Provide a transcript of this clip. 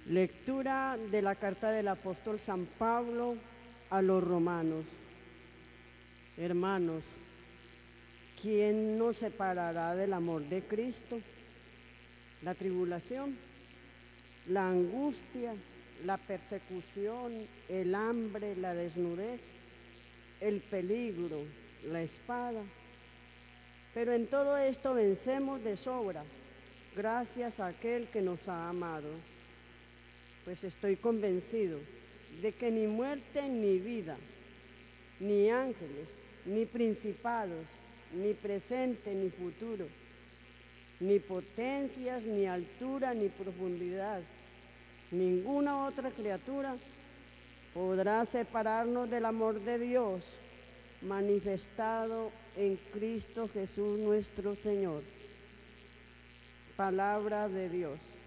Lectura de la carta del apóstol San Pablo a los romanos. Hermanos, ¿quién nos separará del amor de Cristo? La tribulación, la angustia, la persecución, el hambre, la desnudez, el peligro, la espada. Pero en todo esto vencemos de sobra, gracias a aquel que nos ha amado. Pues estoy convencido de que ni muerte ni vida, ni ángeles, ni principados, ni presente ni futuro, ni potencias, ni altura, ni profundidad, ninguna otra criatura podrá separarnos del amor de Dios manifestado en Cristo Jesús nuestro Señor. Palabra de Dios.